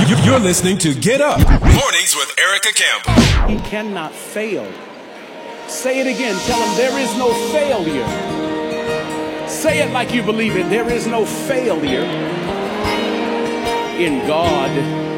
You're listening to Get Up Mornings with Erica Campbell. He cannot fail. Say it again. Tell him there is no failure. Say it like you believe it. There is no failure in God.